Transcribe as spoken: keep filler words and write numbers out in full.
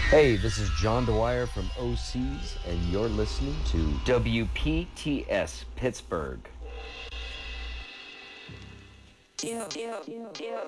Hey, this is John Dwyer from O Cs, and you're listening to W P T S Pittsburgh. Yeah, yeah, yeah, yeah.